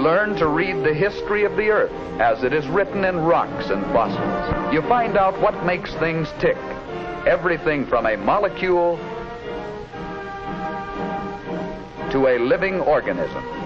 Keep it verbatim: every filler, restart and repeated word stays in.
learn to read the history of the earth as it is written in rocks and fossils. You find out what makes things tick. Everything from a molecule to a living organism.